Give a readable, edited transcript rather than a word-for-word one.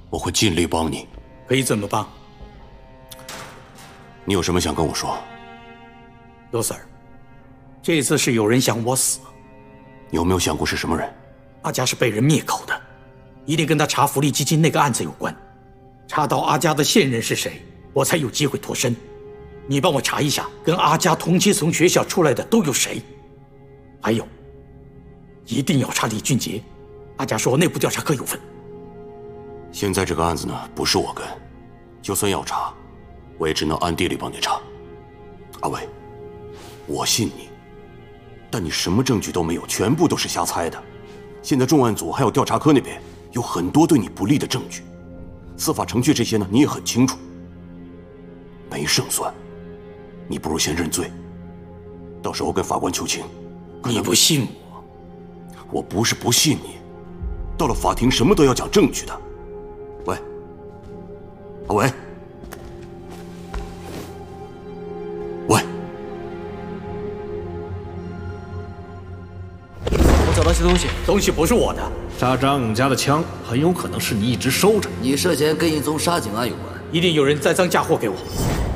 我会尽力帮你。 可以怎么帮？ 你有什么想跟我说？ 罗 Sir， 这次是有人想我死。 你有没有想过是什么人？ 阿佳是被人灭口的，一定跟他查福利基金那个案子有关。查到阿佳的现任是谁，我才有机会脱身。你帮我查一下，跟阿佳同期从学校出来的都有谁？还有，一定要查李俊杰。阿佳说内部调查科有份。 现在这个案子呢，不是我跟，就算要查，我也只能暗地里帮你查。阿伟，我信你，但你什么证据都没有，全部都是瞎猜的。现在重案组还有调查科那边有很多对你不利的证据，司法程序这些呢，你也很清楚。没胜算，你不如先认罪，到时候跟法官求情。 你不信我？ 我不是不信你，到了法庭什么都要讲证据的。喂，阿伟，喂， 我找到些东西， 东西不是我的。 杀张永佳的枪很有可能是你一直收着。 你涉嫌跟一宗杀警案有关， 一定有人栽赃嫁祸给我。